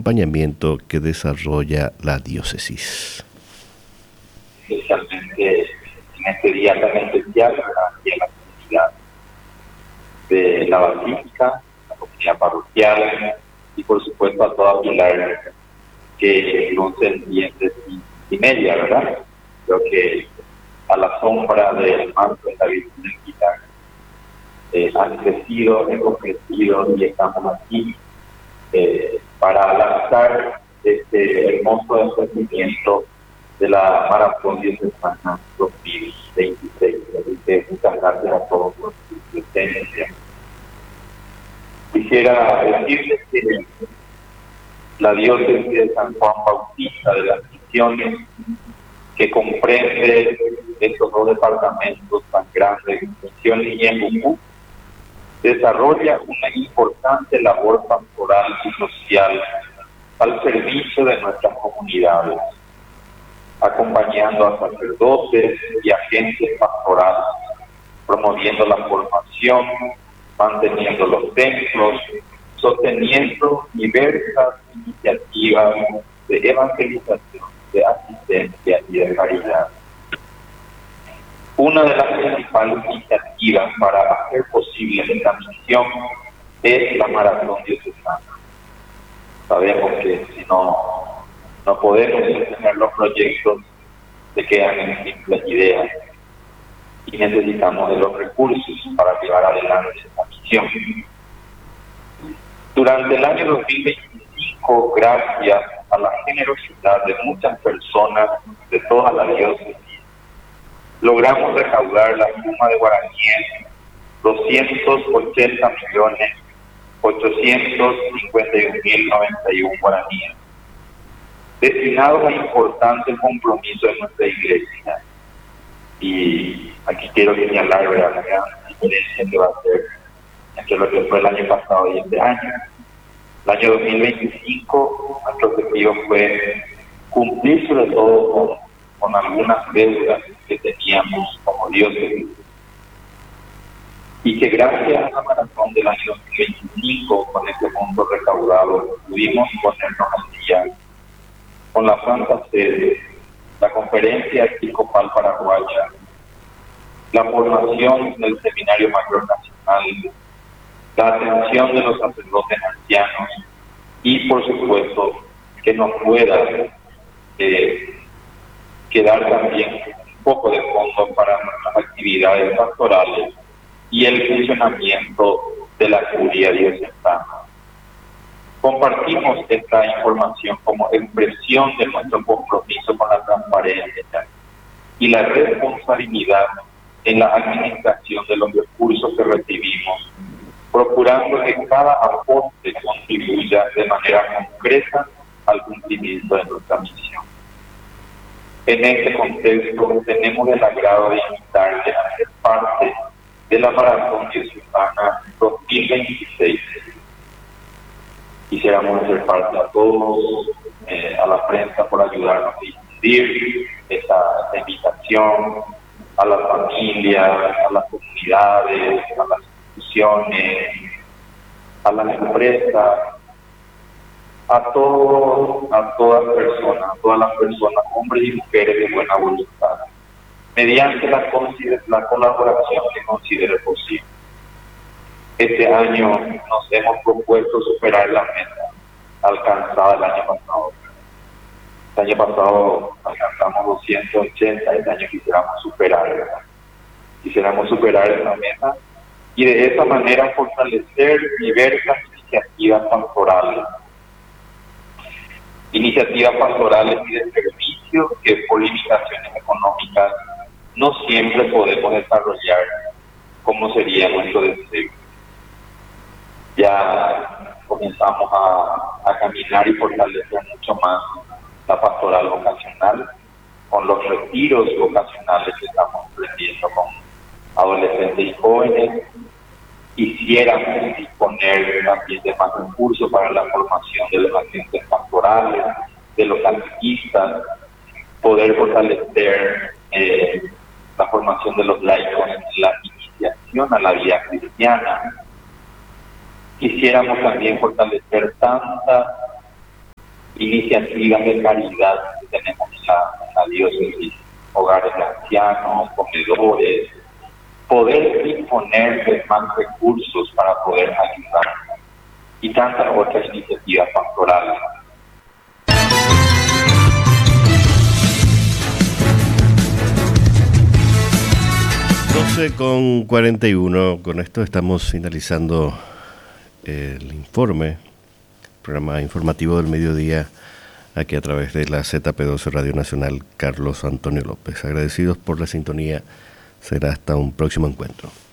acompañamiento que desarrolla la diócesis. Especialmente en este día tan especial, aquí en la comunidad de la Basílica, la comunidad parroquial y por supuesto a toda Pilar que luce el día de 5:30, ¿verdad? Creo que a la sombra del manto de la Virgen del Pilar han crecido, hemos crecido y estamos aquí para lanzar este hermoso emprendimiento de la Maratón Diocesana 2026. Así que muchas gracias a todos por su presencia. Quisiera decirles que la diócesis de San Juan Bautista de las Misiones, que comprende estos dos departamentos tan grandes, Misiones y Embu, desarrolla una importante labor pastoral y social al servicio de nuestras comunidades, acompañando a sacerdotes y agentes pastorales, promoviendo la formación, manteniendo los templos, sosteniendo diversas iniciativas de evangelización, de asistencia y de caridad. Una de las principales iniciativas para hacer posible esta misión es la Maratón Diocesana. Sabemos que si no podemos sostener los proyectos, se quedan en simples ideas y necesitamos de los recursos para llevar adelante esta misión. Durante el año 2025, gracias a la generosidad de muchas personas de toda la diócesis, logramos recaudar la suma de guaraníes 280.851.091 guaraníes, destinados a importantes compromisos de nuestra iglesia. Y aquí quiero señalar la gran diferencia que va a ser entre lo que fue el año pasado y este año. El año 2025, nuestro objetivo fue cumplir sobre todo con algunas deudas que teníamos como diócesis, y que gracias a la maratón del año 2025, con este monto recaudado, pudimos ponernos al día con la Santa Sede, la Conferencia Episcopal Paraguaya, la formación del Seminario Mayor Nacional, la atención de los sacerdotes ancianos y, por supuesto, que nos pueda quedar también un poco de fondo para nuestras actividades pastorales y el funcionamiento de la curia diocesana. Compartimos esta información como expresión de nuestro compromiso con la transparencia y la responsabilidad en la administración de los recursos que recibimos, procurando que cada aporte contribuya de manera concreta al cumplimiento de nuestra misión. En este contexto, tenemos el agrado de invitarle a ser parte de la Maratón Diocesana 2026. Quisiéramos hacer parte a todos, a la prensa por ayudarnos a difundir esta invitación, a las familias, a las comunidades, a las instituciones, a las empresas, a todas las personas, hombres y mujeres de buena voluntad, mediante la colaboración que considere posible. Este año nos hemos propuesto superar la meta alcanzada el año pasado. El año pasado alcanzamos 280, este año quisiéramos superar esa meta y de esa manera fortalecer diversas iniciativas pastorales y de servicio que por limitaciones económicas no siempre podemos desarrollar como sería nuestro deseo. Ya comenzamos a caminar y fortalecer mucho más la pastoral vocacional con los retiros vocacionales que estamos emprendiendo con adolescentes y jóvenes. Quisiéramos disponer también de más recursos para la formación de los agentes pastorales, de los catequistas, poder fortalecer la formación de los laicos en la iniciación a la vida cristiana. Quisiéramos también fortalecer tantas iniciativas de caridad que tenemos en la diócesis, hogares de ancianos, comedores, poder disponer de más recursos para poder ayudar y tantas otras iniciativas pastorales. Con 41, con esto estamos finalizando el informe, programa informativo del mediodía, aquí a través de la ZP12 Radio Nacional. Carlos Antonio López, agradecidos por la sintonía, será hasta un próximo encuentro.